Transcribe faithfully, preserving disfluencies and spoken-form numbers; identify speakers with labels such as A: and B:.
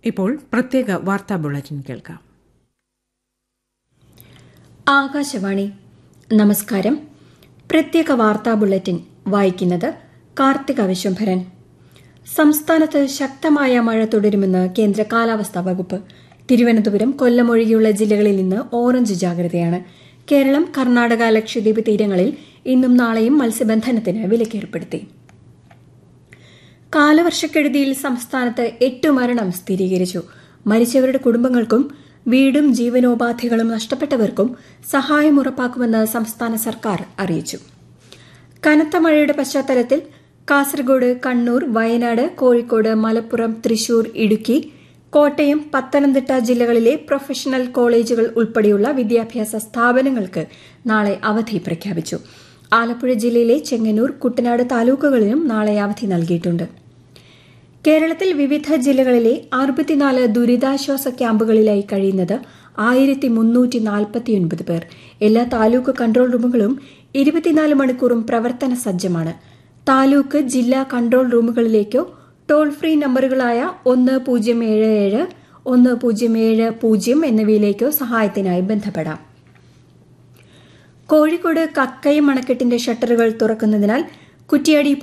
A: ഇപ്പോൾ പ്രത്യേക വാർത്താ ബുള്ളറ്റിൻ കേൾക്കാം.
B: ആകാശവാണി. നമസ്കാരം. പ്രത്യേക വാർത്താ ബുള്ളറ്റിൻ വായിക്കുന്നത് കാർത്തിക വിശ്വംഭരൻ. സംസ്ഥാനത്ത് ശക്തമായ മഴ തുടരുമെന്ന് കേന്ദ്ര കാലാവസ്ഥാ വകുപ്പ്. തിരുവനന്തപുരം, കൊല്ലം ഒഴികെയുള്ള ജില്ലകളിൽ ഇന്ന് ഓറഞ്ച് ജാഗ്രതയാണ്. കേരളം, കർണാടക, ലക്ഷദ്വീപ് തീരങ്ങളിൽ ഇന്നും നാളെയും മത്സ്യബന്ധനത്തിന് വിലക്കേർപ്പെടുത്തി. കാലവർഷക്കെടുതിയിൽ സംസ്ഥാനത്ത് എട്ട് മരണം സ്ഥിരീകരിച്ചു. മരിച്ചവരുടെ കുടുംബങ്ങൾക്കും വീടും ജീവനോപാധികളും നഷ്ടപ്പെട്ടവർക്കും സഹായം ഉറപ്പാക്കുമെന്ന് സംസ്ഥാന സർക്കാർ അറിയിച്ചു. കനത്ത മഴയുടെ പശ്ചാത്തലത്തിൽ കാസർഗോഡ്, കണ്ണൂർ, വയനാട്, കോഴിക്കോട്, മലപ്പുറം, തൃശൂർ, ഇടുക്കി, കോട്ടയം, പത്തനംതിട്ട ജില്ലകളിലെ പ്രൊഫഷണൽ കോളേജുകൾ ഉൾപ്പെടെയുള്ള വിദ്യാഭ്യാസ സ്ഥാപനങ്ങൾക്ക് നാളെ അവധി പ്രഖ്യാപിച്ചു. ആലപ്പുഴ ജില്ലയിലെ ചെങ്ങന്നൂർ, കുട്ടനാട് താലൂക്കുകളിലും നാളെ അവധി നൽകിയിട്ടുണ്ട്. കേരളത്തിൽ വിവിധ ജില്ലകളിലെ അറുപത്തിനാല് ദുരിതാശ്വാസ ക്യാമ്പുകളിലായി കഴിയുന്നത് ആയിരത്തി മുന്നൂറ്റി നാൽപ്പത്തിയൊൻപത് പേർ. എല്ലാ താലൂക്ക് കൺട്രോൾ റൂമുകളും ഇരുപത്തിനാല് മണിക്കൂറും പ്രവർത്തന സജ്ജമാണ്. താലൂക്ക്, ജില്ലാ കൺട്രോൾ റൂമുകളിലേക്കോ ടോൾ ഫ്രീ നമ്പറുകളായ ഒന്ന് പൂജ്യം ഏഴ് ഏഴ് ഒന്ന് പൂജ്യം ഏഴ് പൂജ്യം എന്നിവയിലേക്കോ സഹായത്തിനായി ബന്ധപ്പെടാം. കോഴിക്കോട് കക്കയം അണക്കെട്ടിന്റെ ഷട്ടറുകൾ തുറക്കുന്നതിനാൽ കുറ്റ്യാടി